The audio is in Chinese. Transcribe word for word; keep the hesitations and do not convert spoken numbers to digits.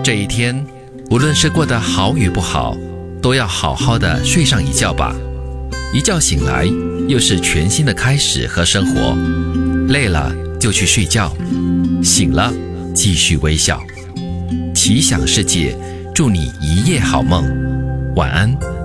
这一天，无论是过得好与不好，都要好好的睡上一觉吧。一觉醒来，又是全新的开始和生活。累了就去睡觉，醒了继续微笑。奇想世界，祝你一夜好梦，晚安。